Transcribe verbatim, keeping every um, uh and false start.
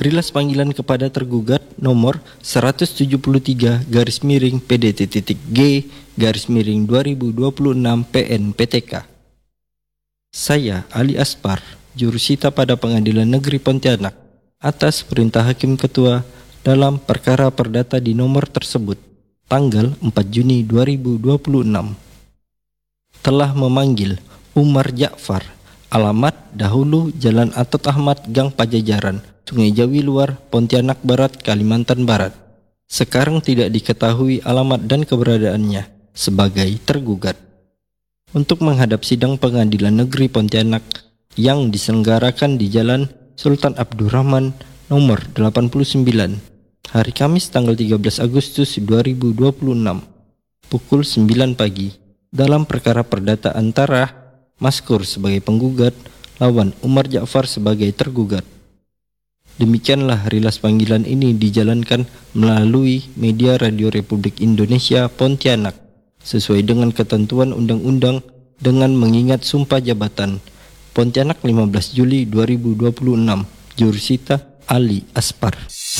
Rilas panggilan kepada tergugat nomor seratus tujuh puluh tiga garis miring P D T titik G garis miring dua ribu dua puluh enam P N P T K. Saya, Ali Aspar, jurusita pada Pengadilan Negeri Pontianak, atas perintah Hakim Ketua dalam perkara perdata di nomor tersebut, tanggal empat Juni dua ribu dua puluh enam, telah memanggil Umar Ja'far, alamat Dahulu Jalan Atot Ahmad, Gang Pajajaran, Sungai Jawi Luar, Pontianak Barat, Kalimantan Barat. Sekarang tidak diketahui alamat dan keberadaannya sebagai tergugat, untuk menghadap sidang Pengadilan Negeri Pontianak yang diselenggarakan di Jalan Sultan Abdurrahman nomor delapan puluh sembilan, hari Kamis tanggal tiga belas Agustus dua ribu dua puluh enam, pukul sembilan pagi, dalam perkara perdata antara Maskur sebagai penggugat lawan Umar Ja'far sebagai tergugat. Demikianlah rilas panggilan ini dijalankan melalui media Radio Republik Indonesia Pontianak sesuai dengan ketentuan undang-undang dengan mengingat sumpah jabatan. Pontianak lima belas Juli dua ribu dua puluh enam, jurusita Ali Aspar.